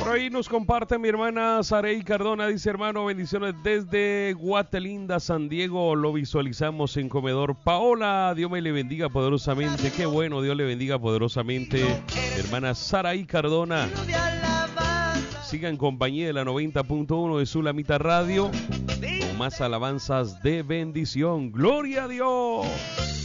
Por ahí nos comparte mi hermana Sarey Cardona, dice hermano, bendiciones desde Guatelinda, San Diego, lo visualizamos en comedor. Paola, Dios me le bendiga poderosamente, qué bueno, Dios le bendiga poderosamente. Hermana Sarey Cardona, siga en compañía de la 90.1 de Sulamita Radio, con más alabanzas de bendición. ¡Gloria a Dios!